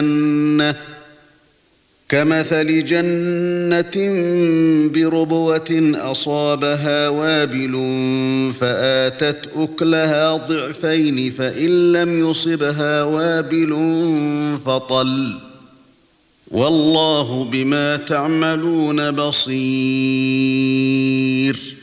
كمثل جنة بربوة أصابها وابل فآتت أكلها ضعفين فإن لم يصبها وابل فطل والله بما تعملون بصير